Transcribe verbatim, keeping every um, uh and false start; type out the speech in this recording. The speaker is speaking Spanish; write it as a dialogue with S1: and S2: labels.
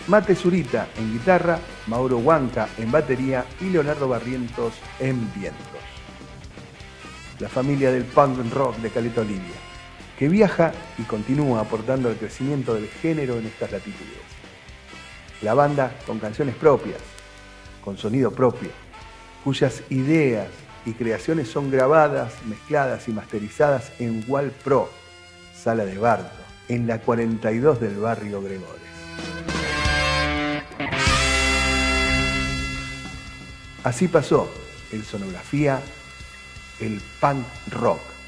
S1: Mate Zurita en guitarra, Mauro Huanca en batería y Leonardo Barrientos en vientos. La familia del punk rock de Caleta Olivia, que viaja y continúa aportando al crecimiento del género en estas latitudes. La banda con canciones propias, con sonido propio, cuyas ideas y creaciones son grabadas, mezcladas y masterizadas en Wal Pro, Sala de Bardo, en la cuarenta y dos del barrio Gregores. Así pasó el Sonografía, el punk rock.